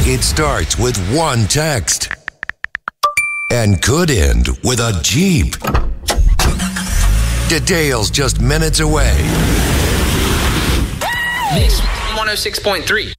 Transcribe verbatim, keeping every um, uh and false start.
It starts with one text and could end with a Jeep. Details just minutes away. Mix one oh six point three.